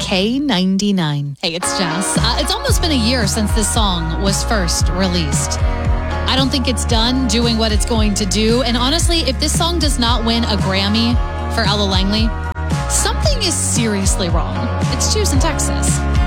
K99. Hey, it's Jess. It's almost been a year since this song was first released. I don't think it's done doing what it's going to do. And honestly, if this song does not win a Grammy for Ella Langley, something is seriously wrong. It's Juice in Texas.